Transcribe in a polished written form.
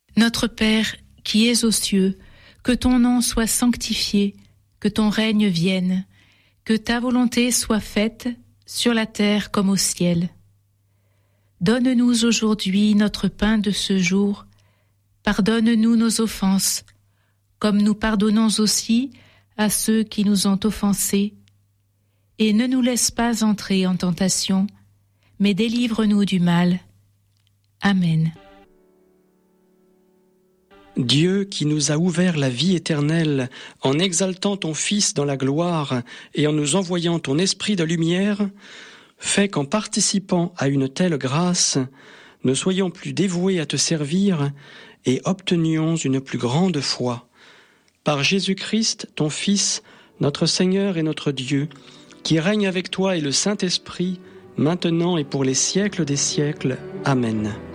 Notre Père, qui es aux cieux, que ton nom soit sanctifié, que ton règne vienne, que ta volonté soit faite sur la terre comme au ciel. Donne-nous aujourd'hui notre pain de ce jour. Pardonne-nous nos offenses, comme nous pardonnons aussi à ceux qui nous ont offensés. Et ne nous laisse pas entrer en tentation, mais délivre-nous du mal. Amen. Dieu qui nous a ouvert la vie éternelle en exaltant ton Fils dans la gloire et en nous envoyant ton Esprit de lumière, fais qu'en participant à une telle grâce, nous soyons plus dévoués à te servir et obtenions une plus grande foi. Par Jésus-Christ, ton Fils, notre Seigneur et notre Dieu, qui règne avec toi et le Saint-Esprit, maintenant et pour les siècles des siècles. Amen.